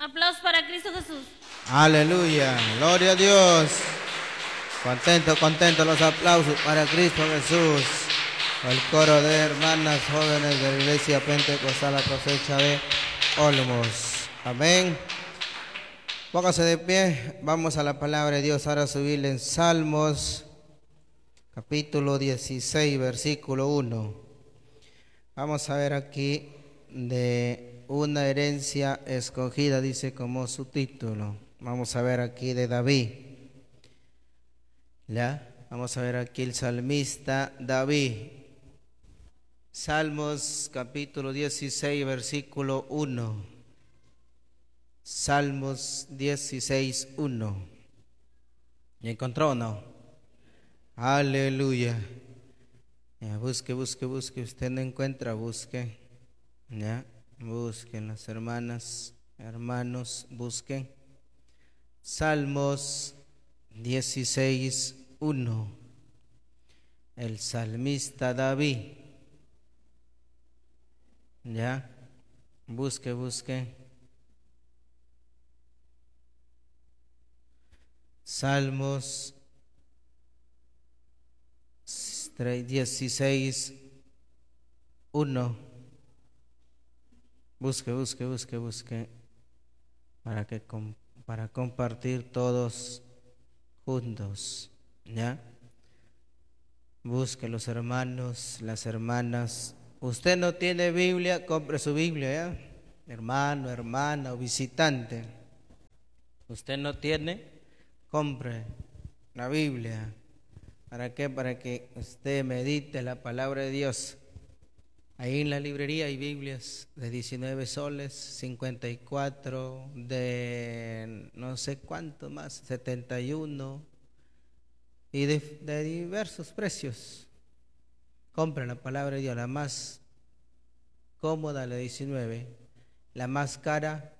Aplausos para Cristo Jesús. Aleluya, gloria a Dios. Contento los aplausos para Cristo Jesús. El coro de hermanas jóvenes de la Iglesia Pentecostal La Cosecha de Olmos. Amén. Póngase de pie, vamos a la palabra de Dios. Ahora subirle en Salmos, capítulo 16, versículo 1. Vamos a ver aquí de una herencia escogida, dice como su título. Vamos a ver aquí de David. ¿Ya? Vamos a ver aquí el salmista David. Salmos capítulo 16, versículo 1. Salmos 16, 1. ¿Me encontró o no? Aleluya. Ya, busque. Usted no encuentra, busque. Ya, busquen las hermanas, hermanos, busquen. Salmos 16, 1. El salmista David. Ya, busque. Salmos 16, 1. Busque. Para compartir todos juntos. ¿Ya? Busque los hermanos, las hermanas. Usted no tiene Biblia, compre su Biblia, ¿ya? Hermano, hermana o visitante. Usted no tiene, compre la Biblia. ¿Para qué? Para que usted medite la palabra de Dios. Ahí en la librería hay Biblias de 19 soles, 54, de no sé cuánto más, 71 y de diversos precios. Compren la palabra de Dios, la más cómoda, la 19, la más cara,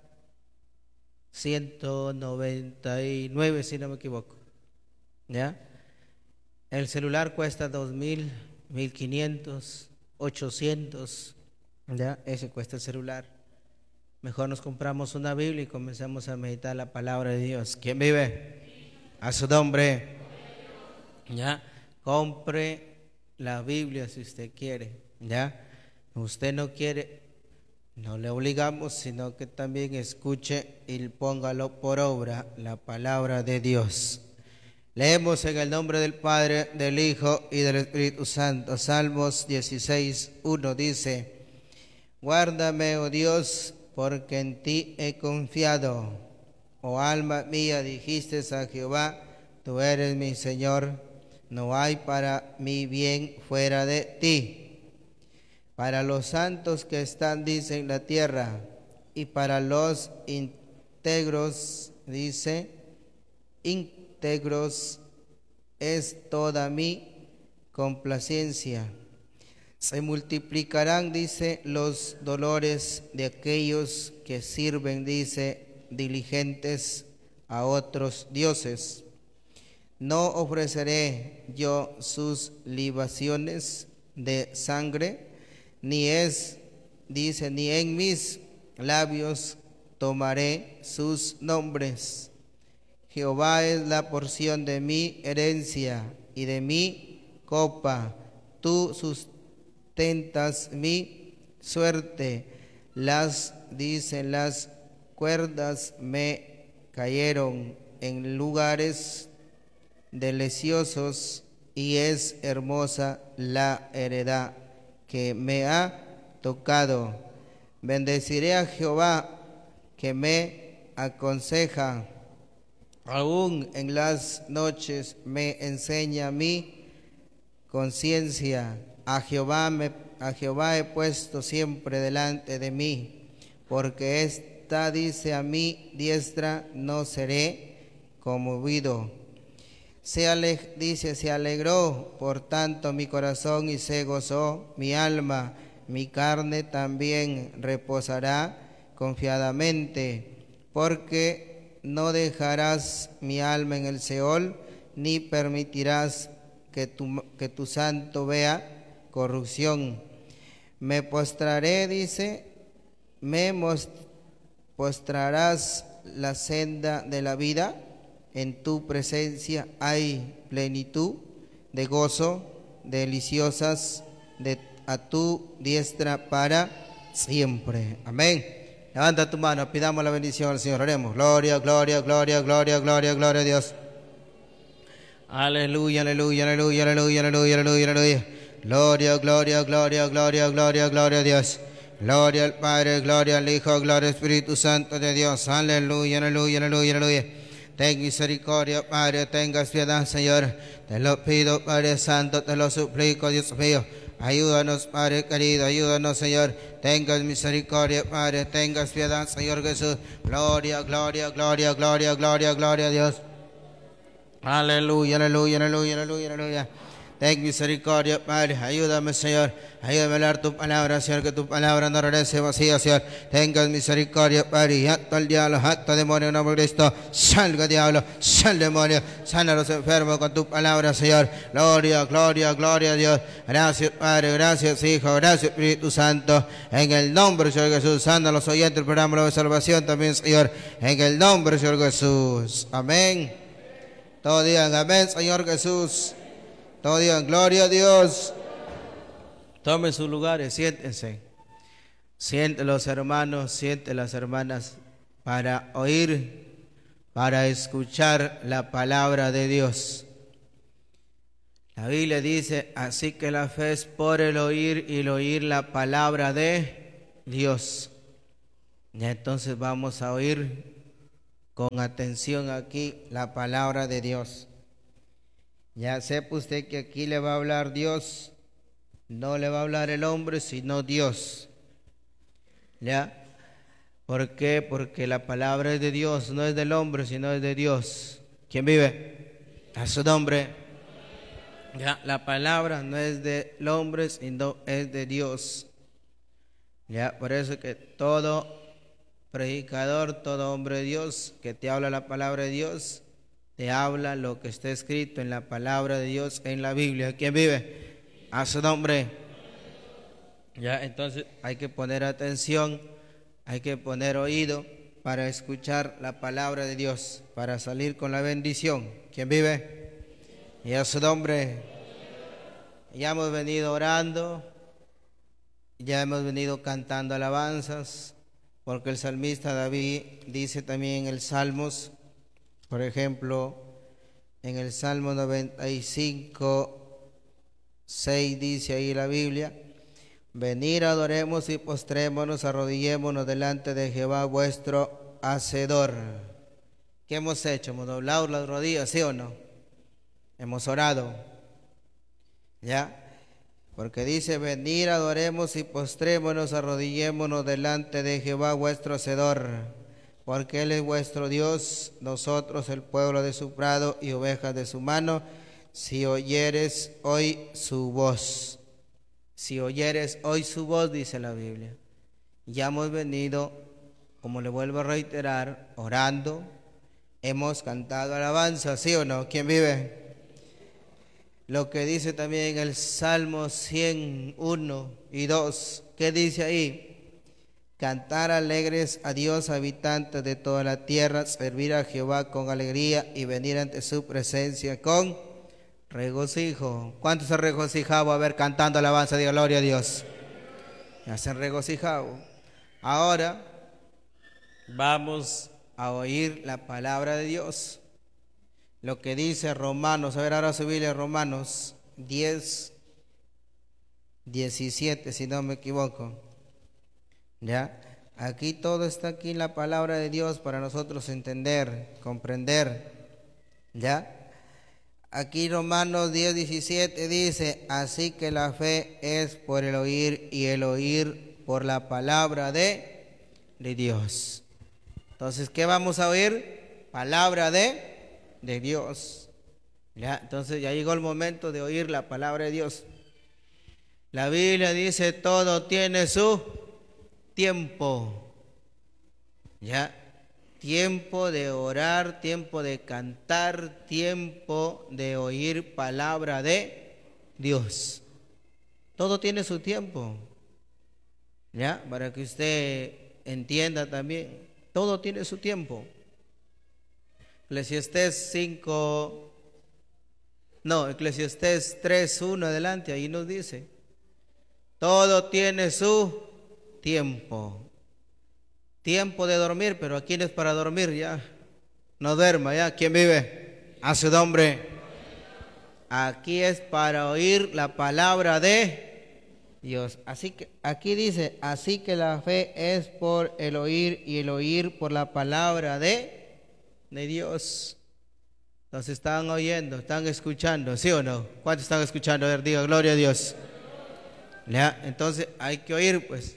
199 si no me equivoco. ¿Ya? El celular cuesta 2,000, 1,500, 800, ya, ese cuesta el celular. Mejor nos compramos una Biblia y comenzamos a meditar la palabra de Dios. ¿Quién vive? A su nombre. Ya, compre la Biblia si usted quiere. Ya, usted no quiere, no le obligamos, sino que también escuche y póngalo por obra la palabra de Dios. Leemos en el nombre del Padre, del Hijo y del Espíritu Santo. Salmos 16, 1 dice: Guárdame, oh Dios, porque en ti he confiado. Oh alma mía, dijiste a Jehová, tú eres mi Señor, no hay para mi bien fuera de ti. Para los santos que están, dice, en la tierra, y para los íntegros, dice, íntegros es toda mi complacencia. Se multiplicarán, dice, los dolores de aquellos que sirven, dice, diligentes a otros dioses. No ofreceré yo sus libaciones de sangre, ni en mis labios tomaré sus nombres. Jehová es la porción de mi herencia y de mi copa. Tú sustentas mi suerte. Las cuerdas me cayeron en lugares deliciosos y es hermosa la heredad que me ha tocado. Bendeciré a Jehová que me aconseja. Aún en las noches me enseña mi conciencia. A Jehová he puesto siempre delante de mí, porque esta dice a mi diestra, no seré conmovido. Se alegró por tanto mi corazón y se gozó mi alma. Mi carne también reposará confiadamente, porque no dejarás mi alma en el Seol, ni permitirás que tu santo vea corrupción. Me postraré, dice, me postrarás la senda de la vida. En tu presencia hay plenitud de gozo, deliciosas a tu diestra para siempre. Amén. Levanta tu mano, pidamos la bendición al Señor. Oremos. Gloria, gloria, gloria, gloria, gloria, gloria a Dios. Aleluya, aleluya, aleluya, aleluya, aleluya, aleluya, aleluya. Gloria, gloria, gloria, gloria, gloria, gloria a Dios. Gloria al Padre, gloria al Hijo, gloria al Espíritu Santo de Dios. Aleluya, aleluya, aleluya, aleluya. Ten misericordia, Padre, tengas piedad, Señor. Te lo pido, Padre Santo, te lo suplico, Dios mío. Ayúdanos, Padre querido, ayúdanos, Señor. Tengas misericordia, Padre, tengas piedad, Señor Jesús. Gloria, gloria, gloria, gloria, gloria, gloria a Dios. Aleluya, aleluya, aleluya, aleluya, aleluya. Ten misericordia, Padre, ayúdame, Señor. Ayúdame a leer tu palabra, Señor, que tu palabra no regrese vacía, Señor. Tengas misericordia, Padre, y acto al diablo, acto demonio, en nombre de Cristo. Salga, diablo, sal, demonio. Sana a los enfermos con tu palabra, Señor. Gloria, gloria, gloria a Dios. Gracias, Padre, gracias, Hijo, gracias, Espíritu Santo. En el nombre, Señor Jesús, sana a los oyentes del programa de salvación también, Señor. En el nombre, Señor Jesús. Amén. Todos digan amén, Señor Jesús. Todos digan gloria a Dios. Tomen sus lugares, siéntense. Sienten los hermanos, sienten las hermanas para oír, para escuchar la palabra de Dios. La Biblia dice, así que la fe es por el oír y el oír la palabra de Dios. Y entonces vamos a oír con atención aquí la palabra de Dios. Ya sepa usted que aquí le va a hablar Dios, no le va a hablar el hombre, sino Dios. ¿Ya? ¿Por qué? Porque la palabra es de Dios, no es del hombre, sino es de Dios. ¿Quién vive? A su nombre. ¿Ya? La palabra no es del hombre, sino es de Dios. ¿Ya? Por eso que todo predicador, todo hombre de Dios que te habla la palabra de Dios, te habla lo que está escrito en la palabra de Dios en la Biblia. ¿Quién vive? A su nombre. Ya, entonces hay que poner atención, hay que poner oído para escuchar la palabra de Dios, para salir con la bendición. ¿Quién vive? Y a su nombre. Ya hemos venido orando, ya hemos venido cantando alabanzas, porque el salmista David dice también en el Salmos, por ejemplo, en el Salmo 95, 6 dice ahí la Biblia: venid, adoremos y postrémonos, arrodillémonos delante de Jehová vuestro Hacedor. ¿Qué hemos hecho? ¿Hemos doblado las rodillas, sí o no? Hemos orado, ¿ya? Porque dice, venid, adoremos y postrémonos, arrodillémonos delante de Jehová vuestro Hacedor. Porque Él es vuestro Dios, nosotros el pueblo de su prado y ovejas de su mano. Si oyeres hoy su voz. Si oyeres hoy su voz, dice la Biblia. Ya hemos venido, como le vuelvo a reiterar, orando. Hemos cantado alabanza, ¿sí o no? ¿Quién vive? Lo que dice también en el Salmo 101 y 2. ¿Qué dice ahí? Cantar alegres a Dios, habitantes de toda la tierra, servir a Jehová con alegría y venir ante su presencia con regocijo. ¿Cuántos se han regocijado a ver cantando alabanza de gloria a Dios? Ya se han regocijado. Ahora vamos a oír la palabra de Dios. Lo que dice Romanos, a ver ahora su Biblia, Romanos 10, 17, si no me equivoco. ¿Ya? Aquí todo está aquí en la palabra de Dios para nosotros entender, comprender. ¿Ya? Aquí Romanos 10, 17 dice, así que la fe es por el oír y el oír por la palabra de Dios. Entonces, ¿qué vamos a oír? Palabra de Dios. ¿Ya? Entonces ya llegó el momento de oír la palabra de Dios. La Biblia dice, todo tiene su tiempo. ¿Ya? Tiempo de orar, tiempo de cantar, tiempo de oír palabra de Dios. Todo tiene su tiempo. ¿Ya? Para que usted entienda también. Todo tiene su tiempo. Eclesiastés 3:1 adelante, ahí nos dice, todo tiene su tiempo. Tiempo de dormir, pero aquí no es para dormir ya. No duerma ya. ¿Quién vive? A su nombre. Aquí es para oír la palabra de Dios. Así que aquí dice, así que la fe es por el oír y el oír por la palabra de Dios. Nos están oyendo, están escuchando, ¿sí o no? ¿Cuántos están escuchando? A ver, diga, gloria a Dios. ¿Ya? Entonces hay que oír, pues.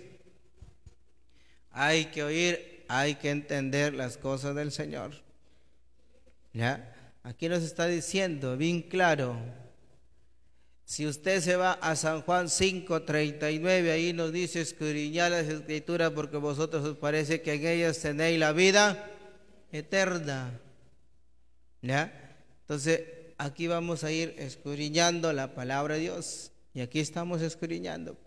Hay que oír, hay que entender las cosas del Señor. ¿Ya? Aquí nos está diciendo bien claro. Si usted se va a San Juan 5:39, ahí nos dice, escudriñad las Escrituras porque vosotros os parece que en ellas tenéis la vida eterna. ¿Ya? Entonces, aquí vamos a ir escudriñando la palabra de Dios. Y aquí estamos escudriñando.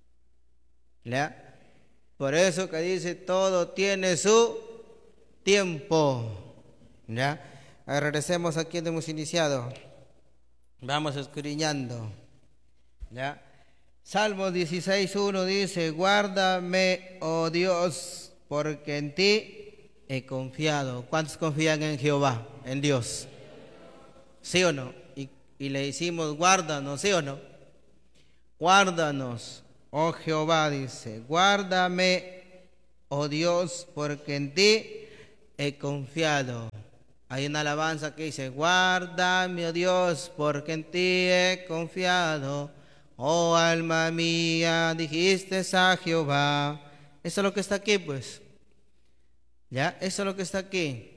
¿Ya? Por eso que dice, todo tiene su tiempo. ¿Ya? Ahora regresemos aquí donde hemos iniciado. Vamos escudriñando. ¿Ya? Salmos 16:1 dice, guárdame, oh Dios, porque en ti he confiado. ¿Cuántos confían en Jehová, en Dios? ¿Sí o no? Y le decimos, guárdanos, ¿sí o no? Guárdanos, oh Jehová, dice, guárdame, oh Dios, porque en ti he confiado. Hay una alabanza que dice, guárdame, oh Dios, porque en ti he confiado. Oh alma mía, dijiste a Jehová. Eso es lo que está aquí, pues. ¿Ya? Eso es lo que está aquí.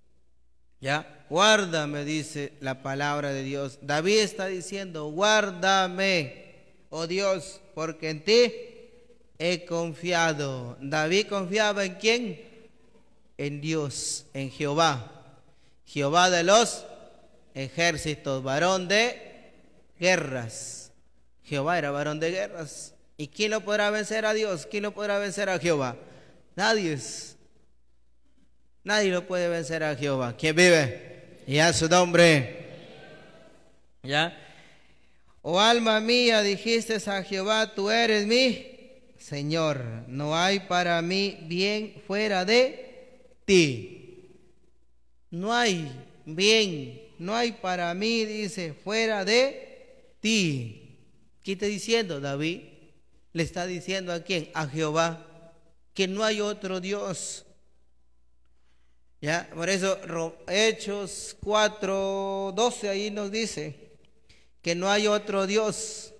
¿Ya? Guárdame, dice la palabra de Dios. David está diciendo, guárdame, oh Dios, porque en ti he confiado. David confiaba ¿en quién? En Dios, en Jehová. Jehová de los ejércitos, varón de guerras. Jehová era varón de guerras. ¿Y quién lo podrá vencer a Dios? ¿Quién lo podrá vencer a Jehová? Nadie. Nadie lo puede vencer a Jehová. ¿Quién vive? Y a su nombre. ¿Ya? Oh alma mía, dijiste a Jehová, tú eres mi Señor. No hay para mí bien fuera de ti. No hay bien, no hay para mí, dice, fuera de ti. ¿Qué está diciendo David? Le está diciendo ¿a quién? A Jehová, que no hay otro Dios. ¿Ya? Por eso Hechos 4:12 ahí nos dice que no hay otro Dios.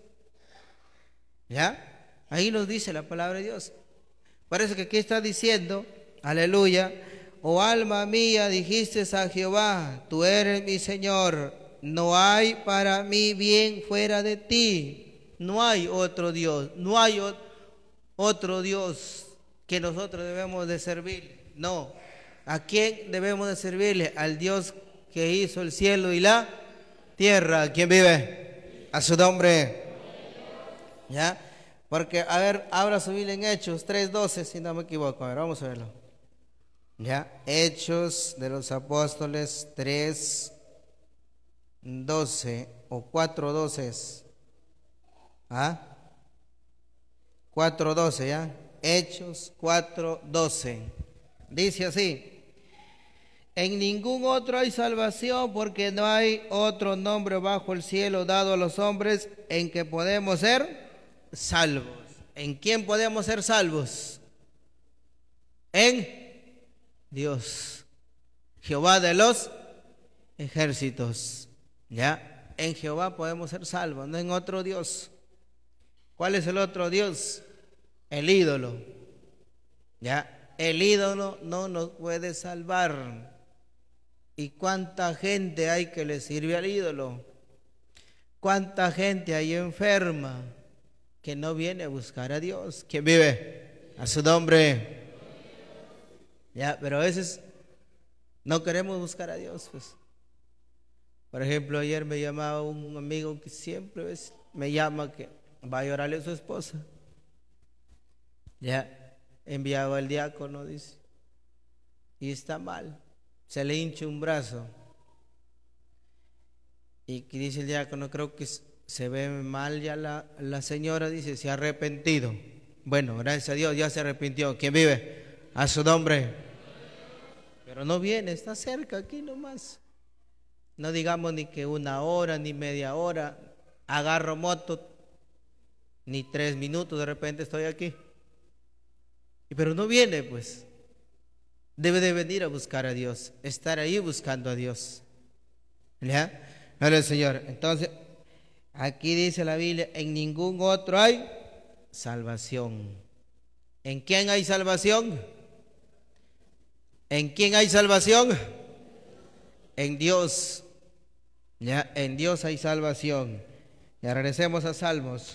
¿Ya? Ahí nos dice la palabra de Dios. Parece que aquí está diciendo, aleluya, oh alma mía, dijiste a Jehová, tú eres mi Señor, no hay para mí bien fuera de ti. No hay otro Dios, no hay otro Dios que nosotros debemos de servir. No. ¿A quién debemos de servirle? Al Dios que hizo el cielo y la tierra. ¿Quién vive? A su nombre. ¿Ya? Porque, a ver, abra su Biblia en Hechos 3:12, si no me equivoco. A ver, vamos a verlo. ¿Ya? Hechos de los Apóstoles 3:12 o 4:12. ¿Ah? 4:12, ¿ya? Hechos 4:12. Dice así. En ningún otro hay salvación, porque no hay otro nombre bajo el cielo dado a los hombres en que podemos ser salvos. ¿En quién podemos ser salvos? En Dios, Jehová de los ejércitos. ¿Ya? En Jehová podemos ser salvos, no en otro Dios. ¿Cuál es el otro Dios? El ídolo. ¿Ya? El ídolo no nos puede salvar. ¿Y cuánta gente hay que le sirve al ídolo? ¿Cuánta gente hay enferma que no viene a buscar a Dios? ¿Quién vive? A su nombre. Ya, pero a veces no queremos buscar a Dios, pues. Por ejemplo, ayer me llamaba un amigo que siempre me llama que va a llorarle a su esposa. Ya, enviaba al diácono, dice. y está mal, se le hincha un brazo. Y que dice el diácono, creo que se ve mal ya la señora, dice, se ha arrepentido. Bueno, gracias a Dios ya se arrepintió. ¿Quién vive? A su nombre. Pero no viene, está cerca aquí nomás. No digamos ni que 1 hora, ni media hora. Agarro moto, ni 3 minutos, de repente estoy aquí. Pero no viene, pues. Debe de venir a buscar a Dios, estar ahí buscando a Dios. ¿Ya? Gloria al Señor. Entonces, aquí dice la Biblia, en ningún otro hay salvación. ¿En quién hay salvación? ¿En quién hay salvación? En Dios. Ya, en Dios hay salvación. Ya regresemos a Salmos.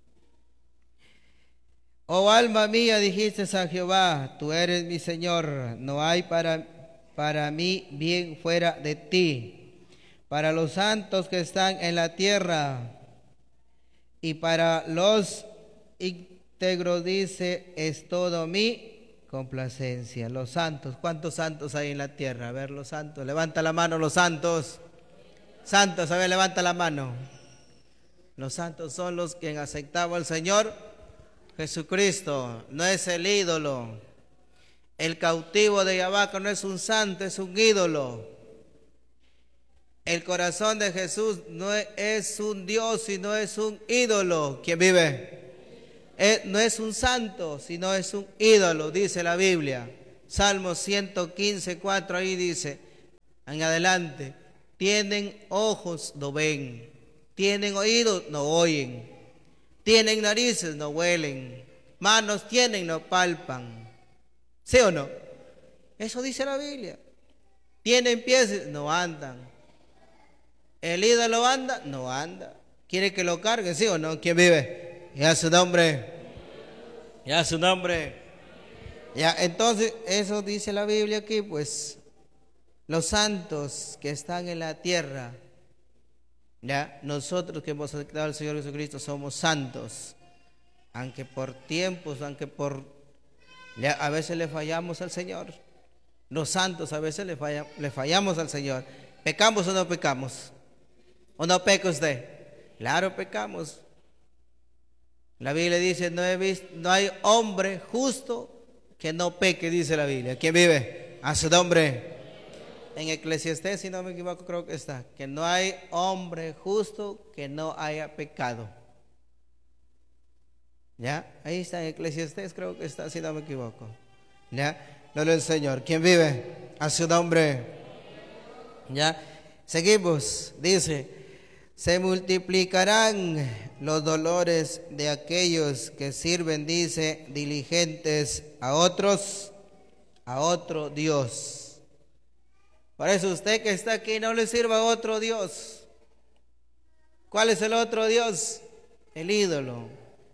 Oh alma mía, dijiste a Jehová, tú eres mi Señor, no hay para mí bien fuera de ti. Para los santos que están en la tierra y para los íntegros dice, es todo mi complacencia. Los santos, ¿cuántos santos hay en la tierra? A ver, los santos, levanta la mano los santos. Santos, a ver, levanta la mano. Los santos son los que han aceptado al Señor Jesucristo, no es el ídolo. El cautivo de Yabaca no es un santo, es un ídolo. El corazón de Jesús no es un Dios, sino es un ídolo. ¿Quién vive? No es un santo, sino es un ídolo, dice la Biblia. Salmo 115, 4, ahí dice, en adelante, tienen ojos, no ven, tienen oídos, no oyen, tienen narices, no huelen, manos tienen, no palpan. ¿Sí o no? Eso dice la Biblia. Tienen pies, no andan. El ídolo anda, no anda. ¿Quiere que lo cargue, sí o no? ¿Quién vive? Ya su nombre. Ya su nombre. Ya, entonces, eso dice la Biblia aquí, pues, los santos que están en la tierra, ya, nosotros que hemos aceptado al Señor Jesucristo somos santos, aunque por tiempos, ya, a veces le fallamos al Señor. Los santos a veces le fallamos al Señor. ¿Pecamos o no pecamos? ¿O no peca usted? Claro, pecamos. La Biblia dice, no hay hombre justo que no peque, dice la Biblia. ¿Quién vive? A su nombre. En Eclesiastés, si no me equivoco, creo que está, que no hay hombre justo que no haya pecado. ¿Ya? Ahí está en Eclesiastés, creo que está, si no me equivoco. ¿Ya? Gloria al Señor. ¿Quién vive? A su nombre. ¿Ya? Seguimos. Dice, se multiplicarán los dolores de aquellos que sirven, dice, diligentes a otro Dios. Por eso usted que está aquí no le sirva a otro Dios. ¿Cuál es el otro Dios? El ídolo.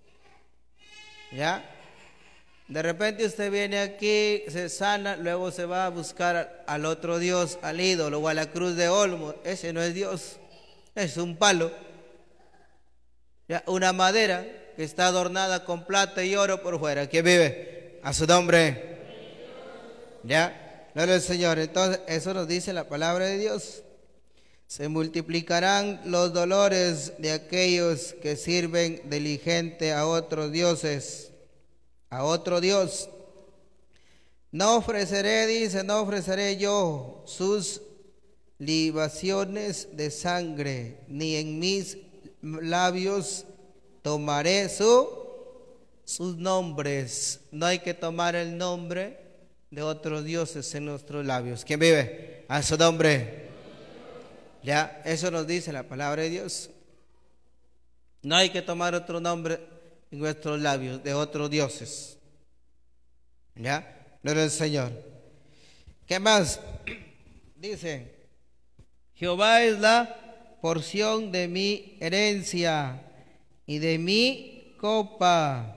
¿Ya? De repente usted viene aquí, se sana, luego se va a buscar al otro Dios, al ídolo o a la cruz de Olmo. Ese no es Dios, es un palo. ¿Ya? Una madera que está adornada con plata y oro por fuera. ¿Quién vive? A su nombre. ¿Ya? Gloria al Señor. Entonces, eso nos dice la palabra de Dios. Se multiplicarán los dolores de aquellos que sirven diligente a otros dioses, a otro Dios. No ofreceré, dice, no ofreceré yo sus libaciones de sangre, ni en mis labios tomaré sus nombres. No hay que tomar el nombre de otros dioses en nuestros labios. ¿Quién vive? A su nombre. Ya, eso nos dice la palabra de Dios. No hay que tomar otro nombre en nuestros labios de otros dioses. Ya, gloria al Señor. ¿Qué más? Dice, Jehová es la porción de mi herencia y de mi copa.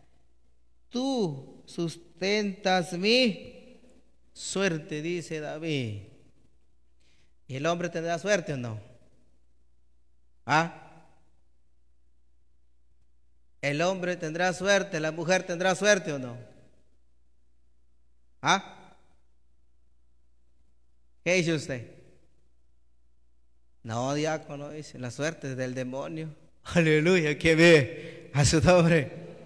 Tú sustentas mi suerte, dice David. ¿Y el hombre tendrá suerte o no? ¿Ah? ¿El hombre tendrá suerte? ¿La mujer tendrá suerte o no? ¿Ah? ¿Qué dice usted? No, diácono, dice, la suerte es del demonio. Aleluya, ¿quién ve? A su nombre.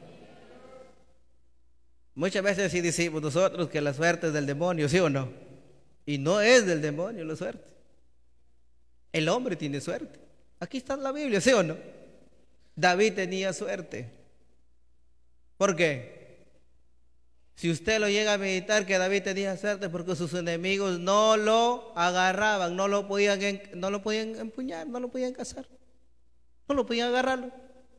Muchas veces sí decimos nosotros que la suerte es del demonio, ¿sí o no? Y no es del demonio la suerte. El hombre tiene suerte. Aquí está en la Biblia, ¿sí o no? David tenía suerte. ¿Por qué? Si usted lo llega a meditar que David tenía suerte porque sus enemigos no lo agarraban, no lo podían empuñar, no lo podían cazar, no lo podían agarrarlo.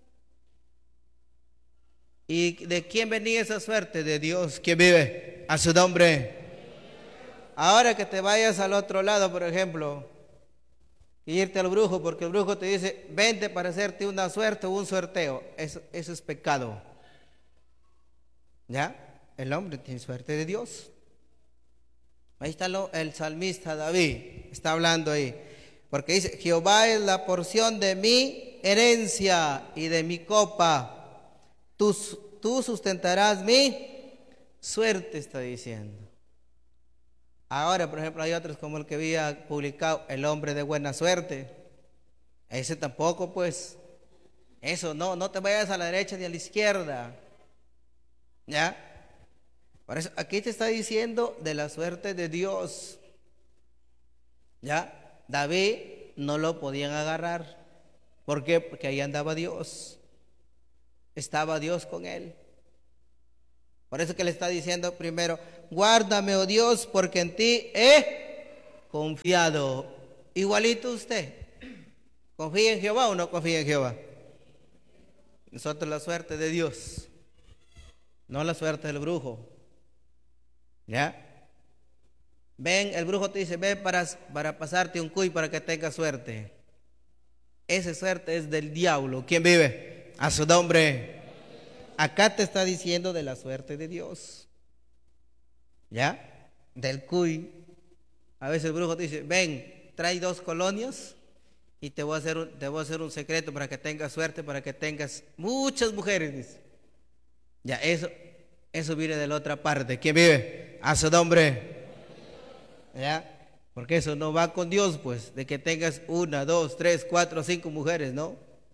¿Y de quién venía esa suerte? De Dios. ¿Quién vive? A su nombre. Ahora que te vayas al otro lado, por ejemplo, y irte al brujo, porque el brujo te dice, vente para hacerte una suerte o un sorteo. Eso es pecado. ¿Ya? El hombre tiene suerte de Dios. Ahí está el salmista David, está hablando ahí. Porque dice, Jehová es la porción de mi herencia y de mi copa. Tú sustentarás mi suerte, está diciendo. Ahora, por ejemplo, hay otros como el que había publicado, el hombre de buena suerte. Ese tampoco, pues. Eso, no te vayas a la derecha ni a la izquierda. ¿Ya? Por eso aquí te está diciendo de la suerte de Dios. ¿Ya? David no lo podían agarrar. ¿Por qué? Porque ahí andaba Dios. Estaba Dios con él. Por eso que le está diciendo primero, guárdame, oh Dios, porque en ti he confiado. Igualito usted. ¿Confía en Jehová o no confía en Jehová? Nosotros la suerte de Dios, no la suerte del brujo. ¿Ya? Ven, el brujo te dice, ven para pasarte un cuy para que tengas suerte. Esa suerte es del diablo. ¿Quién vive? A su nombre. Acá te está diciendo de la suerte de Dios. ¿Ya? Del cuy. A veces el brujo te dice, ven, trae 2 colonias y te voy a hacer un secreto para que tengas suerte, para que tengas muchas mujeres, dice. Ya, eso viene de la otra parte. ¿Quién vive? A su nombre. ¿Ya? Porque eso no va con Dios, pues, de que tengas 1, 2, 3, 4, 5 mujeres, ¿no?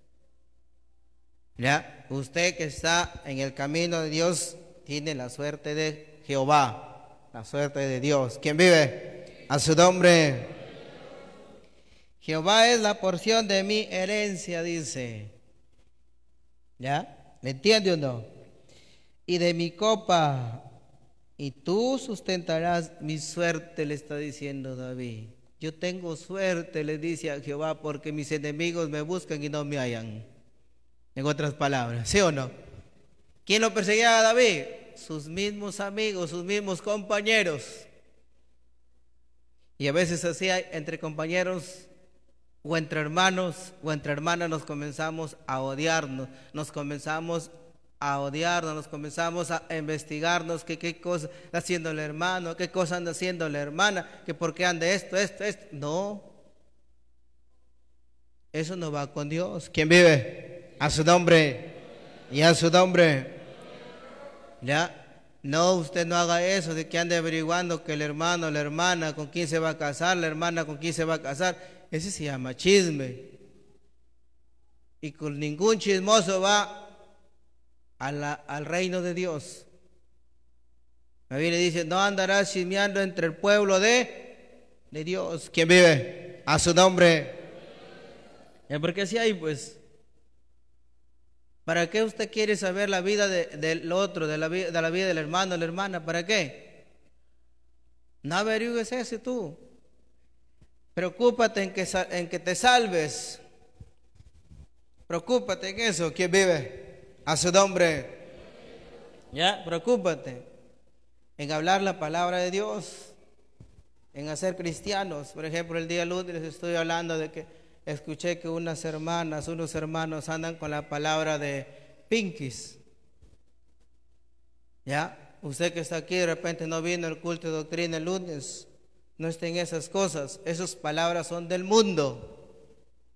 ¿Ya? Usted que está en el camino de Dios tiene la suerte de Jehová, la suerte de Dios. ¿Quién vive? A su nombre. Jehová es la porción de mi herencia, dice. ¿Ya? ¿Me entiende o no? Y de mi copa, y tú sustentarás mi suerte, le está diciendo David. Yo tengo suerte, le dice a Jehová, porque mis enemigos me buscan y no me hallan. En otras palabras, ¿sí o no? ¿Quién lo perseguía a David? Sus mismos amigos, sus mismos compañeros. Y a veces así entre compañeros o entre hermanos o entre hermanas nos comenzamos a odiarnos, nos comenzamos a investigarnos que qué cosa está haciendo el hermano, qué cosa anda haciendo la hermana, que por qué anda esto. No, eso no va con Dios. ¿Quién vive? A su nombre y a su nombre. ¿Ya? No, usted no haga eso de que ande averiguando que el hermano, la hermana con quién se va a casar, la hermana con quién se va a casar. Ese se llama chisme. Y con ningún chismoso va al reino de Dios. La Biblia dice, no andarás chismeando entre el pueblo de Dios. ¿Quién vive? A su nombre. Porque si hay, pues, ¿para qué usted quiere saber la vida del otro, de la vida del hermano, de la hermana? ¿Para qué? No averigües eso tú. Preocúpate en que te salves. Preocúpate en eso. ¿Quién vive? A su nombre. ¿Ya? Preocúpate en hablar la palabra de Dios, en hacer cristianos. Por ejemplo, el día lunes les estoy hablando de que escuché que unos hermanos andan con la palabra de pinkies. ¿Ya? Usted que está aquí de repente no vino al culto de doctrina el lunes, no esté en esas cosas. Esas palabras son del mundo.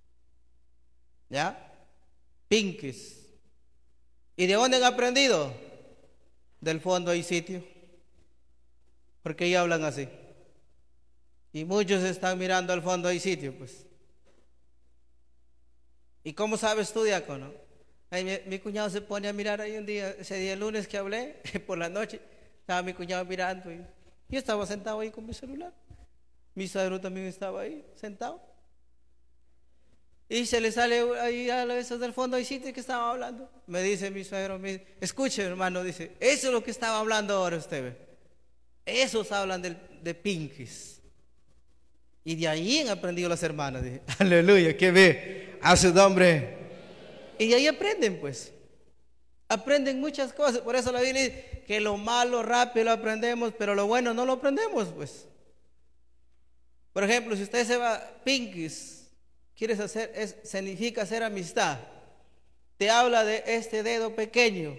¿Ya? Pinkies. ¿Y de dónde han aprendido? Del fondo hay sitio. Porque ellos hablan así. Y muchos están mirando al fondo, hay sitio, pues. ¿Y cómo sabes tú, diácono? Ay, mi cuñado se pone a mirar ahí un día, ese día el lunes que hablé, por la noche, estaba mi cuñado mirando y yo estaba sentado ahí con mi celular. Mi suegro también estaba ahí, sentado. Y se le sale ahí a esos del fondo, hay sitio que estaba hablando. Me dice mi suegro, escuche hermano, dice, eso es lo que estaba hablando ahora usted, ve. Esos hablan de Pinkies. Y de ahí han aprendido las hermanas. Dije, aleluya, que ve a su nombre. Y de ahí aprenden, pues. Aprenden muchas cosas. Por eso la Biblia dice que lo malo rápido lo aprendemos, pero lo bueno no lo aprendemos, pues. Por ejemplo, si usted se va Pinkies, quieres hacer, significa hacer amistad. Te habla de este dedo pequeño.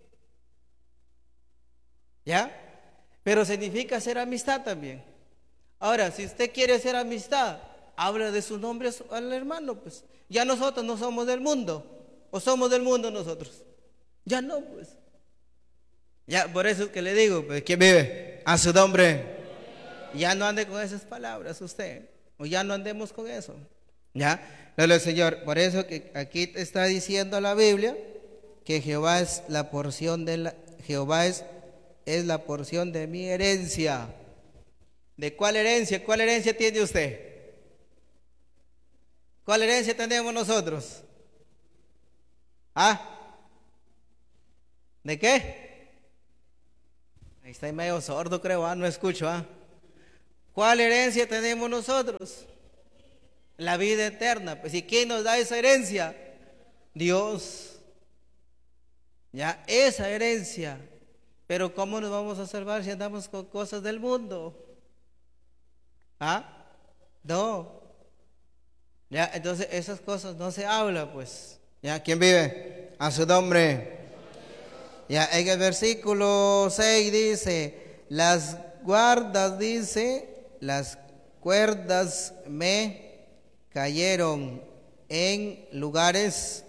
¿Ya? Pero significa hacer amistad también. Ahora, si usted quiere hacer amistad, habla de su nombre al hermano, pues. Ya nosotros no somos del mundo. ¿O somos del mundo nosotros? Ya no, pues. Ya, por eso es que le digo, pues, que vive a su nombre. Ya no ande con esas palabras usted. O ya no andemos con eso. Ya, no, Señor. Por eso que aquí está diciendo la Biblia que Jehová es la porción Jehová es la porción de mi herencia. ¿De cuál herencia? ¿Cuál herencia tiene usted? ¿Cuál herencia tenemos nosotros? ¿Ah? ¿De qué? Ahí está medio sordo, creo, no escucho. ¿Cuál herencia tenemos nosotros? La vida eterna. Pues, ¿y quién nos da esa herencia? Dios. Ya, esa herencia. Pero ¿cómo nos vamos a salvar si andamos con cosas del mundo? ¿Ah? No. Ya, entonces esas cosas no se habla, pues. Ya, ¿quién vive? A su nombre. Ya, en el versículo 6 dice, las guardas, dice, las cuerdas me cayeron en lugares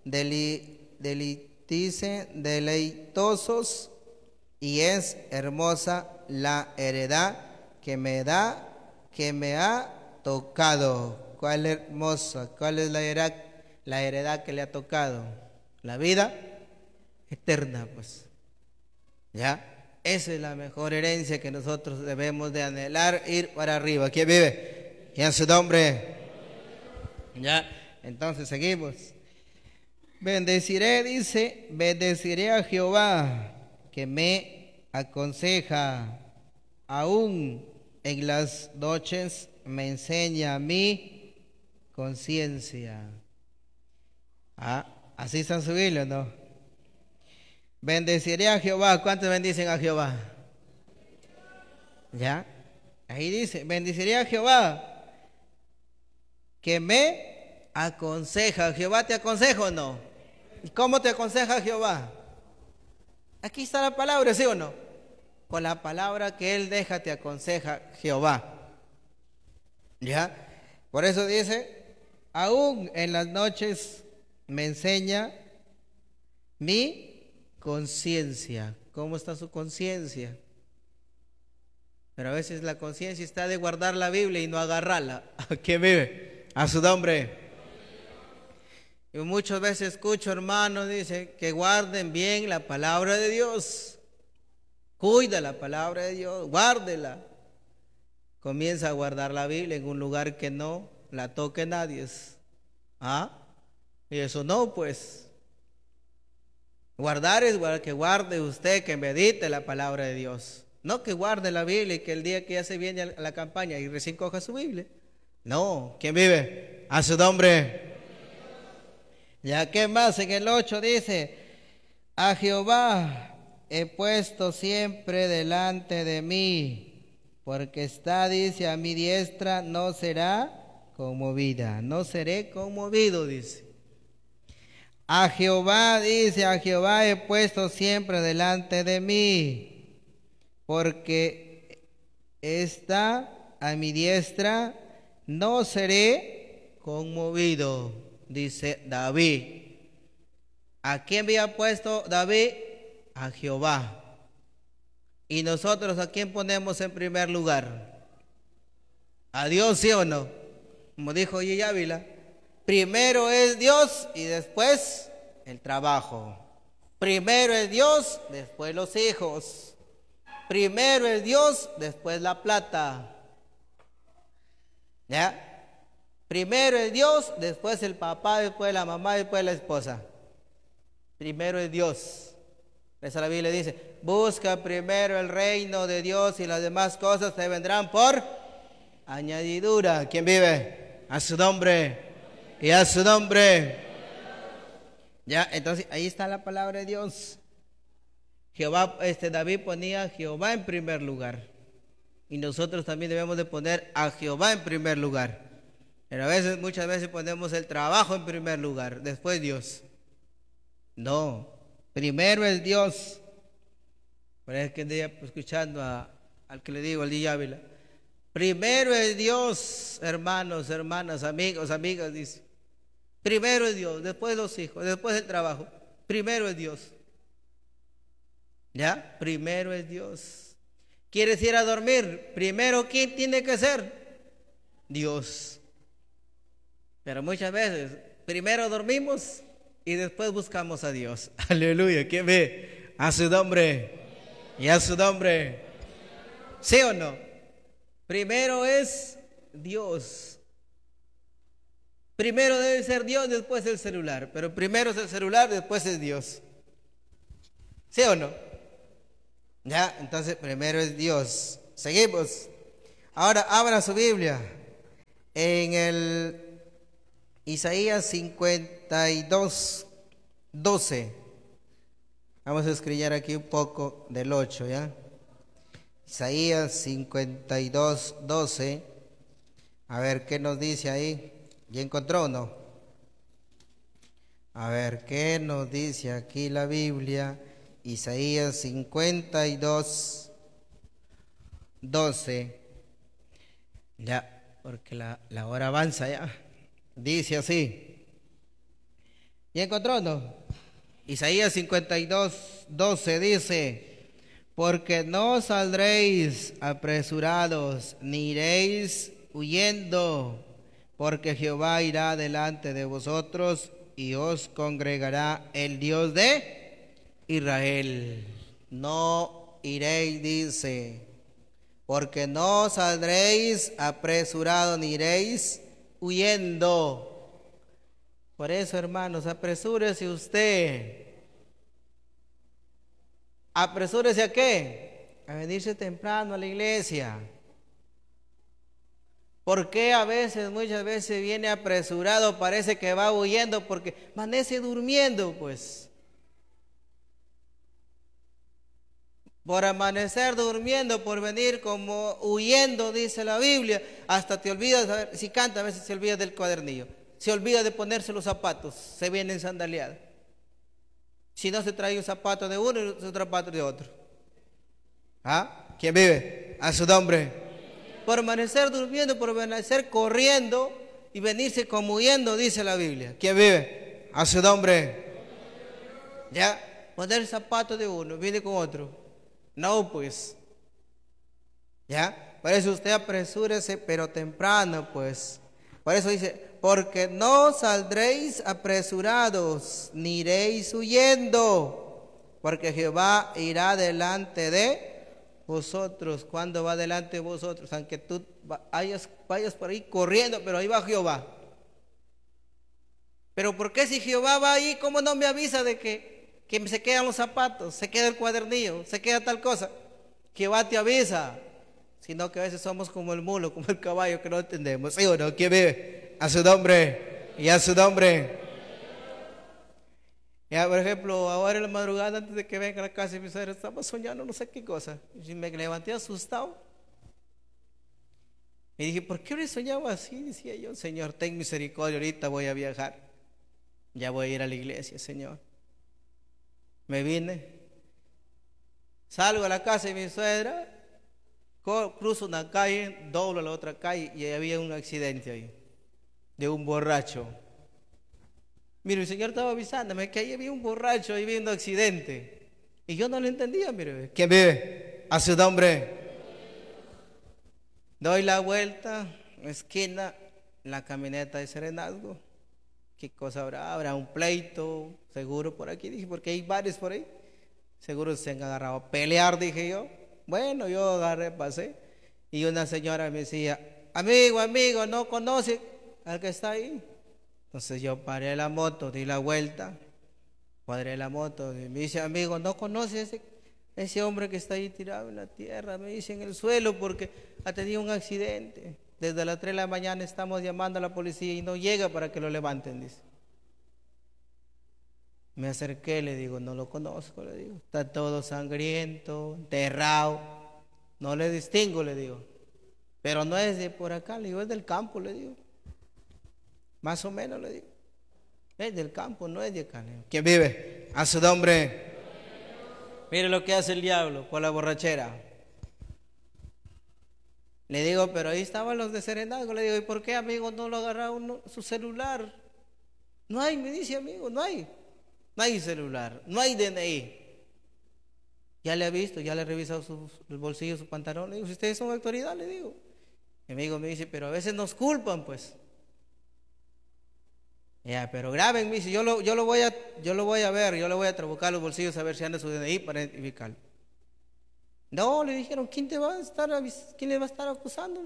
deleitosos y es hermosa la heredad que me ha tocado. ¿Cuál es hermosa? ¿Cuál es la heredad que le ha tocado? La vida eterna, pues. ¿Ya? Esa es la mejor herencia que nosotros debemos de anhelar, ir para arriba. ¿Quién vive? Y en su nombre. ¿Ya? Entonces seguimos. Bendeciré, dice, bendeciré a Jehová que me aconseja, aún en las noches me enseña mi conciencia. Así está en su Biblia, ¿no? Bendeciré a Jehová. ¿Cuántos bendicen a Jehová? ¿Ya? Ahí dice, bendeciré a Jehová que me aconseja. ¿Jehová te aconseja o no? ¿Y cómo te aconseja Jehová? Aquí está la palabra, ¿sí o no? Con la palabra que Él deja te aconseja Jehová. ¿Ya? Por eso dice, aún en las noches me enseña mi conciencia. ¿Cómo está su conciencia? Pero a veces la conciencia está de guardar la Biblia y no agarrarla. ¿A quién vive? A su nombre. Y muchas veces escucho hermanos, dicen que guarden bien la palabra de Dios. Cuida la palabra de Dios, guárdela. Comienza a guardar la Biblia en un lugar que no la toque nadie. Y eso no, pues. Guardar es que guarde usted, que medite la palabra de Dios. No que guarde la Biblia y que el día que ya se viene a la campaña y recién coja su Biblia. No, ¿quién vive? A su nombre. Ya que más en el 8 dice, a Jehová he puesto siempre delante de mí, porque está, dice, a mi diestra no será conmovida. No seré conmovido, dice. A Jehová, dice, a Jehová he puesto siempre delante de mí, porque está a mi diestra, no seré conmovido, dice David. ¿A quién había puesto David? A Jehová. ¿Y nosotros a quién ponemos en primer lugar? ¿A Dios sí o no? Como dijo G. Ávila, primero es Dios y después el trabajo. Primero es Dios, después los hijos. Primero es Dios, después la plata. ¿Ya? Primero es Dios, después el papá, después la mamá, después la esposa. Primero es Dios. Esa la Biblia dice, busca primero el reino de Dios y las demás cosas te vendrán por añadidura. ¿Quién vive? A su nombre. Y a su nombre. Ya, entonces ahí está la palabra de Dios. Jehová, David ponía a Jehová en primer lugar. Y nosotros también debemos de poner a Jehová en primer lugar. Pero muchas veces ponemos el trabajo en primer lugar, después Dios. No, primero es Dios. Por eso que un día escuchando al que le digo, al G. Ávila, primero es Dios, hermanos, hermanas, amigos, amigas, dice. Primero es Dios, después los hijos, después el trabajo. Primero es Dios. ¿Ya? Primero es Dios. ¿Quieres ir a dormir? Primero, ¿quién tiene que ser? Dios. Pero muchas veces, primero dormimos y después buscamos a Dios. Aleluya. ¿Quién ve? A su nombre. Y a su nombre. ¿Sí o no? Primero es Dios. Primero debe ser Dios, después el celular. Pero primero es el celular, después es Dios. ¿Sí o no? Ya, entonces primero es Dios. Seguimos. Ahora abra su Biblia en el Isaías 52, 12. Vamos a escribir aquí un poco del 8, ¿ya? Isaías 52, 12. A ver, ¿qué nos dice ahí? ¿Ya encontró o no? A ver, ¿qué nos dice aquí la Biblia? Isaías 52, 12. Ya, porque la hora avanza ya. Dice así. ¿Ya encontró o no? Isaías 52, 12 dice: porque no saldréis apresurados, ni iréis huyendo, porque Jehová irá delante de vosotros y os congregará el Dios de Israel. No iréis, dice, porque no saldréis apresurados, ni iréis huyendo. Por eso, hermanos, apresúrese usted. ¿Apresúrese a qué? A venirse temprano a la iglesia. ¿Por qué muchas veces viene apresurado? Parece que va huyendo porque amanece durmiendo, pues. Por amanecer durmiendo, por venir como huyendo, dice la Biblia, hasta te olvidas, a ver, si canta a veces se olvida del cuadernillo, se olvida de ponerse los zapatos, se viene en sandaliada. Si no, se trae un zapato de uno y otro zapato de otro. ¿Ah? ¿Quién vive? A su nombre. Por amanecer durmiendo, por amanecer corriendo y venirse como huyendo, dice la Biblia. ¿Quién vive? A su nombre. ¿Ya? Poner el zapato de uno, viene con otro. No, pues. ¿Ya? Por eso usted apresúrese, pero temprano, pues. Por eso dice, porque no saldréis apresurados, ni iréis huyendo, porque Jehová irá delante de vosotros. ¿Cuándo va delante de vosotros? Aunque tú vayas por ahí corriendo, pero ahí va Jehová. Pero ¿por qué si Jehová va ahí, cómo no me avisa de que se quedan los zapatos, se queda el cuadernillo, se queda tal cosa? Jehová te avisa. Sino que a veces somos como el mulo, como el caballo, que no entendemos. ¿Sí o no? ¿Quién vive? A su nombre. Y a su nombre. Ya, por ejemplo, ahora en la madrugada, antes de que venga a la casa de mi suegra, estaba soñando no sé qué cosa. Y me levanté asustado. Y dije, ¿por qué hoy soñaba así? Decía yo, Señor, ten misericordia, ahorita voy a viajar. Ya voy a ir a la iglesia, Señor. Me vine. Salgo a la casa de mi suegra. Cruzo una calle, doblo a la otra calle y había un accidente ahí, de un borracho. Mire, el Señor estaba avisándome que ahí había un borracho, ahí había un accidente. Y yo no lo entendía, mire. ¿Quién vive? A su nombre. Doy la vuelta, esquina, la camioneta de serenazgo. ¿Qué cosa habrá? ¿Habrá un pleito? Seguro por aquí, dije, porque hay bares por ahí. Seguro se han agarrado a pelear, dije yo. Bueno, yo agarré, pasé. Y una señora me decía, amigo, ¿no conoce al que está ahí? Entonces yo paré la moto, di la vuelta, cuadré la moto. Y me dice, amigo, ¿no conoce ese hombre que está ahí tirado en la tierra? Me dice, en el suelo, porque ha tenido un accidente. Desde las 3 de la mañana estamos llamando a la policía y no llega para que lo levanten, dice. Me acerqué, le digo, no lo conozco, le digo. Está todo sangriento, enterrado. No le distingo, le digo. Pero no es de por acá, le digo, es del campo, le digo. Más o menos, le digo. Es del campo, no es de acá, le digo. ¿Quién vive? A su nombre. Mire lo que hace el diablo por la borrachera. Le digo, pero ahí estaban los de serenazgo. Le digo, ¿y por qué, amigo, no lo agarra uno su celular? No hay, me dice, amigo, no hay. No hay celular, no hay DNI. Ya le he visto, ya le he revisado el bolsillo, su pantalón. Le digo, si ustedes son autoridad, le digo. Mi amigo me dice, pero a veces nos culpan, pues. Ya, pero graben, me dice, yo lo voy a ver, yo le voy a trabucar los bolsillos a ver si anda su DNI para identificarlo. No, le dijeron, ¿quién le va a estar acusando?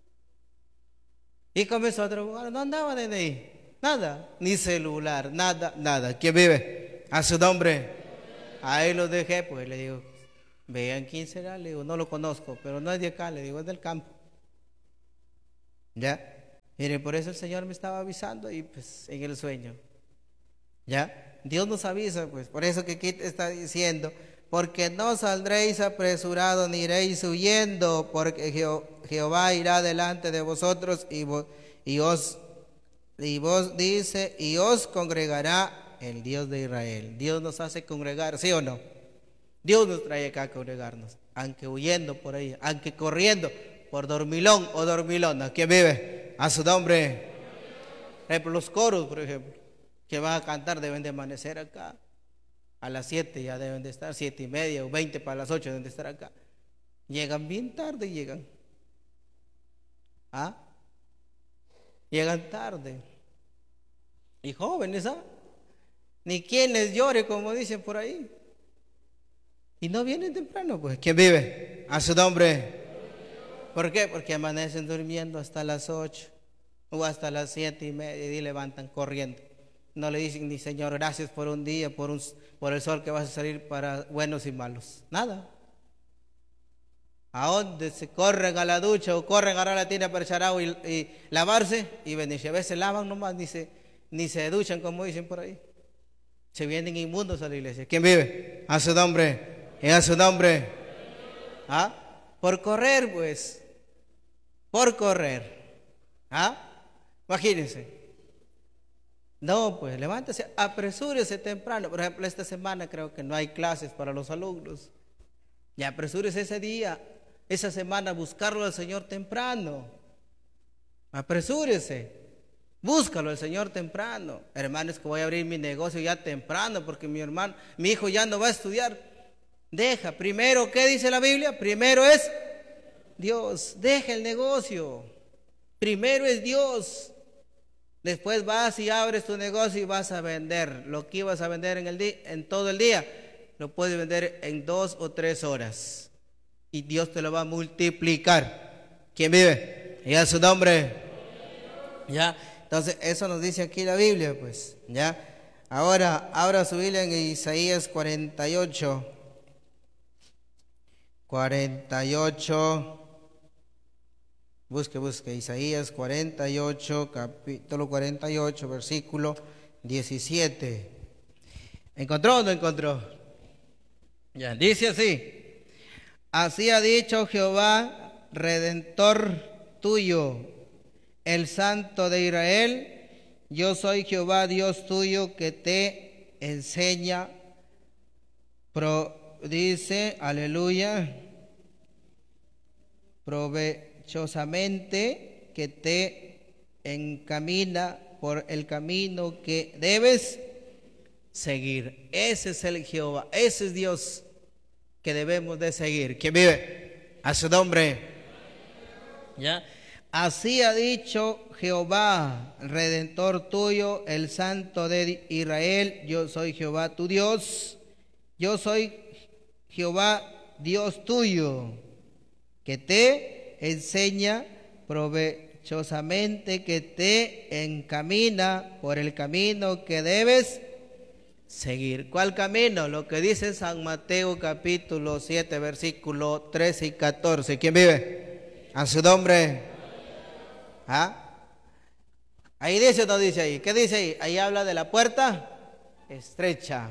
Y comenzó a trabucar, no andaba DNI, nada, ni celular, nada. ¿Quién vive? A su nombre. Ahí lo dejé, pues le digo, vean quién será, le digo, no lo conozco, pero no es de acá, le digo, es del campo. Ya, mire, por eso el Señor me estaba avisando y pues en el sueño. Ya, Dios nos avisa, pues, por eso que aquí está diciendo, porque no saldréis apresurados ni iréis huyendo, porque Jehová irá delante de vosotros y vos dice, y os congregará el Dios de Israel. Dios nos hace congregar, ¿sí o no? Dios nos trae acá a congregarnos, aunque huyendo por ahí, aunque corriendo por dormilón o dormilona. ¿Quién vive? A su nombre. Los coros, por ejemplo, que van a cantar deben de amanecer acá. A las 7 ya deben de estar, 7:30 o 20 para las 8 deben de estar acá. Llegan bien tarde, llegan. ¿Ah? Llegan tarde. Y jóvenes, ¿ah? Ni quien les llore, como dicen por ahí. Y no vienen temprano, pues. ¿Quién vive? A su nombre. ¿Por qué? Porque amanecen durmiendo hasta las 8 o hasta las 7:30 y levantan corriendo. No le dicen ni Señor, gracias por un día, por el sol que vas a salir para buenos y malos. Nada. ¿A dónde se corren a la ducha o corren a la tina para echar agua y lavarse? Y venirse. A veces lavan nomás, ni se duchan, como dicen por ahí. Se vienen inmundos a la iglesia. ¿Quién vive? A su nombre. Y a su nombre. ¿Ah? Por correr, pues. Por correr. ¿Ah? Imagínense. No, pues levántese, apresúrese temprano. Por ejemplo, esta semana creo que no hay clases para los alumnos. Y apresúrese ese día, esa semana, a buscarlo al Señor temprano. Apresúrese. Búscalo al Señor temprano. Hermano, es que voy a abrir mi negocio ya temprano porque mi hijo ya no va a estudiar. Deja, primero, ¿qué dice la Biblia? Primero es Dios. Deja el negocio. Primero es Dios. Después vas y abres tu negocio y vas a vender. Lo que ibas a vender en todo el día, lo puedes vender en 2 o 3 horas. Y Dios te lo va a multiplicar. ¿Quién vive? Y a su nombre. ¿Ya? Entonces, eso nos dice aquí la Biblia, pues, ¿ya? Ahora, abra su Biblia en Isaías 48. 48. Busque, Isaías 48, capítulo 48, versículo 17. ¿Encontró o no encontró? Ya, dice así. Así ha dicho Jehová, Redentor tuyo, el Santo de Israel, yo soy Jehová Dios tuyo que te enseña, dice, aleluya, provechosamente, que te encamina por el camino que debes seguir. Ese es el Jehová, ese es Dios que debemos de seguir. ¿Quién vive? A su nombre. ¿Ya? Así ha dicho Jehová, Redentor tuyo, el Santo de Israel: yo soy Jehová tu Dios, yo soy Jehová Dios tuyo, que te enseña provechosamente, que te encamina por el camino que debes seguir. ¿Cuál camino? Lo que dice San Mateo capítulo 7, versículo 13 y 14. ¿Quién vive? A su nombre. ¿Ah? Ahí dice o no dice ahí. ¿Qué dice ahí? Ahí habla de la puerta estrecha.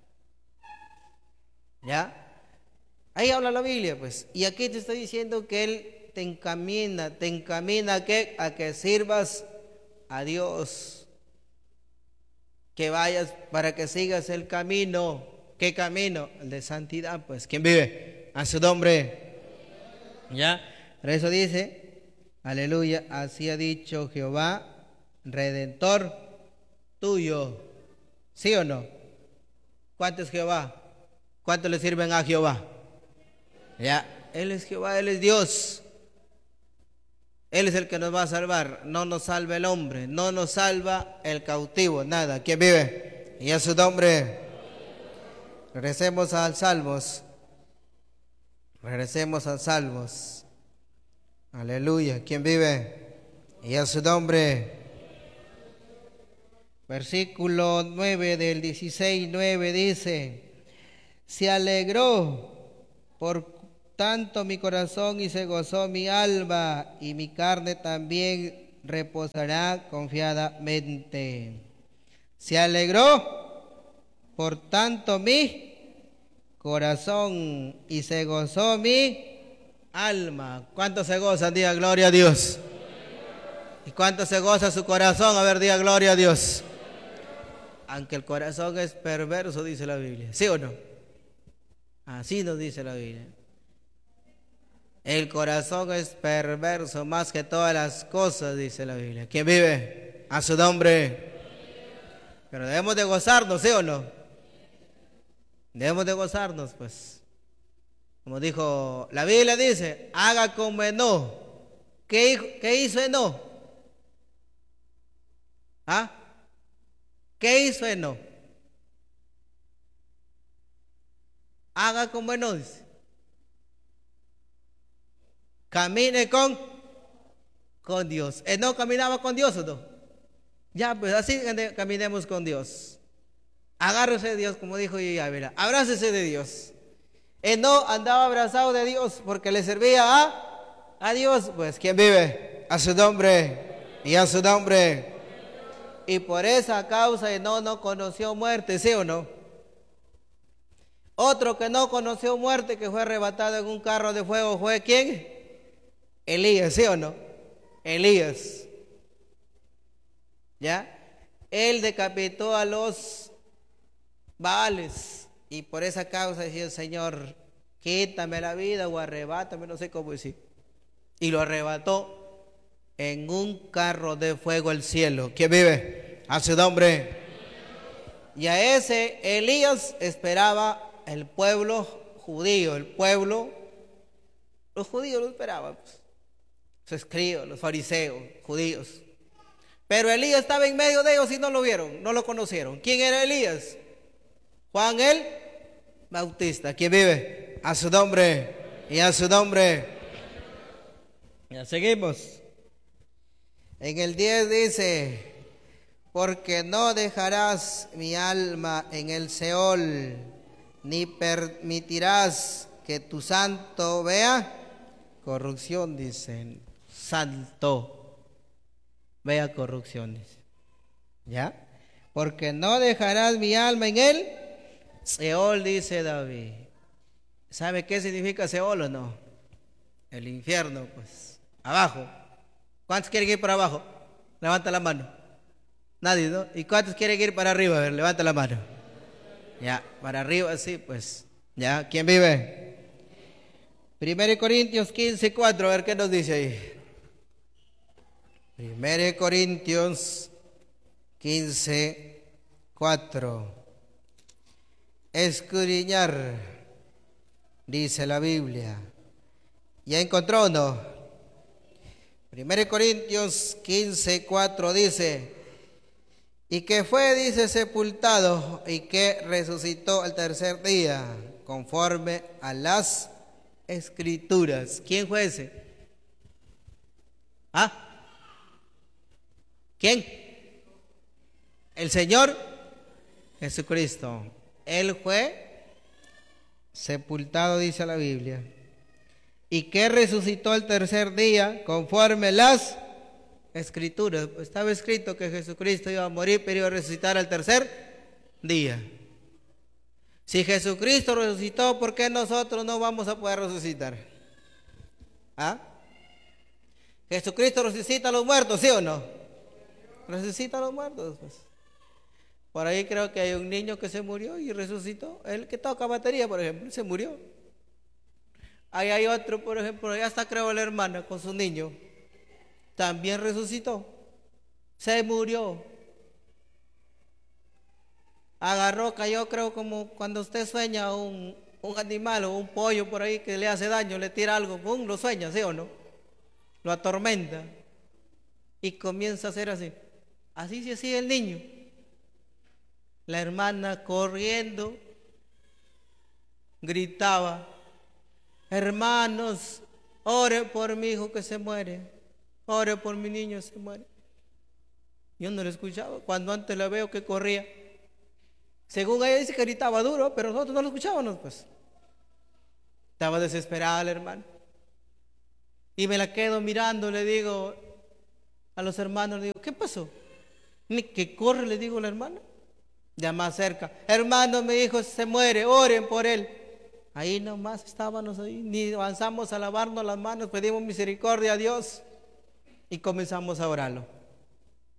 ¿Ya? Ahí habla la Biblia, pues. Y aquí te está diciendo que Él te encamina ¿a qué? A que sirvas a Dios, que vayas para que sigas el camino. ¿Qué camino? El de santidad, pues. ¿Quién vive? A su nombre. ¿Ya? Por eso dice, aleluya, así ha dicho Jehová, Redentor tuyo. ¿Sí o no? ¿Cuánto es Jehová? ¿Cuánto le sirven a Jehová? Ya, Él es Jehová, Él es Dios. Él es el que nos va a salvar. No nos salva el hombre, no nos salva el cautivo, nada. ¿Quién vive? Y a su nombre. Regresemos al Salmos. Regresemos al Salmos. Aleluya. ¿Quién vive? Y a su nombre. Versículo 9 del 16:9 dice: se alegró por tanto mi corazón y se gozó mi alma, y mi carne también reposará confiadamente. Se alegró por tanto mi corazón y se gozó mi alma. ¿Cuánto se goza? Diga gloria a Dios. ¿Y cuánto se goza su corazón? A ver, diga gloria a Dios. Aunque el corazón es perverso, dice la Biblia. ¿Sí o no? Así nos dice la Biblia. El corazón es perverso más que todas las cosas, dice la Biblia. ¿Quién vive? A su nombre. Pero debemos de gozarnos, ¿sí o no? Debemos de gozarnos, pues. Como dijo, la Biblia dice, haga como Enoc. ¿Qué hizo Enoc? ¿Ah? ¿Qué hizo Enoc? Haga como Enoc, dice. Camine con Dios. Enoc caminaba con Dios, ¿o no? Ya, pues así caminemos con Dios. Agárrese de Dios, como dijo Ávila. Abrácese de Dios. Enoc andaba abrazado de Dios porque le servía a Dios. Pues, ¿quién vive? A su nombre. Y a su nombre. Y por esa causa Enoc no conoció muerte, ¿sí o no? Otro que no conoció muerte, que fue arrebatado en un carro de fuego, ¿fue quién? Elías, ¿sí o no? Elías. ¿Ya? Él decapitó a los Baales y por esa causa decía: Señor, quítame la vida o arrebátame, no sé cómo decir. Y lo arrebató en un carro de fuego al cielo. ¿Quién vive? A su nombre. Y a ese Elías esperaba el pueblo judío, los judíos lo esperaban, pues, los escribas, los fariseos, judíos. Pero Elías estaba en medio de ellos y no lo vieron, no lo conocieron. ¿Quién era Elías? Juan el Bautista. ¿Quién vive? A su nombre y a su nombre. Ya seguimos. En el 10 dice: porque no dejarás mi alma en el Seol, ni permitirás que tu santo vea corrupción, dicen. Santo vea corrupciones. ¿Ya? Porque no dejarás mi alma en él Seol, dice David. ¿Sabe qué significa Seol o no? El infierno, pues. Abajo. ¿Cuántos quieren ir para abajo? Levanta la mano. Nadie, ¿no? ¿Y cuántos quieren ir para arriba? A ver, levanta la mano. Ya, para arriba, sí, pues. Ya, ¿quién vive? 1 Corintios 15:4, a ver qué nos dice ahí. 1 Corintios 15:4. Escudriñar, dice la Biblia. ¿Ya encontró o no? 1 Corintios 15:4 dice, y que fue, dice, sepultado y que resucitó al tercer día, conforme a las Escrituras. ¿Quién fue ese? ¿Ah? ¿Quién? El Señor Jesucristo. Él fue sepultado, dice la Biblia, y que resucitó el tercer día, conforme a las Escrituras. Estaba escrito que Jesucristo iba a morir, pero iba a resucitar al tercer día. Si Jesucristo resucitó, ¿por qué nosotros no vamos a poder resucitar? ¿Ah? Jesucristo resucita a los muertos, ¿sí o no? Resucita a los muertos, pues. Por ahí creo que hay un niño que se murió y resucitó. El que toca batería, por ejemplo, se murió. Ahí hay otro, por ejemplo, ya está, creo, la hermana con su niño. También resucitó. Se murió. Agarró, cayó, creo, como cuando usted sueña un animal o un pollo por ahí que le hace daño, le tira algo, ¡pum!, lo sueña, ¿sí o no? Lo atormenta. Y comienza a hacer así. Así se hacía el niño. La hermana corriendo gritaba, hermanos, ore por mi hijo que se muere, ore por mi niño que se muere. Yo no lo escuchaba, cuando antes la veo que corría. Según ella dice que gritaba duro, pero nosotros no lo escuchábamos, pues. Estaba desesperada la hermana. Y me la quedo mirando, le digo a los hermanos, le digo, ¿qué pasó? Ni que corre, le digo a la hermana. Ya más cerca, hermano, mi hijo se muere, oren por él. Ahí nomás estábamos ahí, ni avanzamos a lavarnos las manos, pedimos misericordia a Dios y comenzamos a orarlo.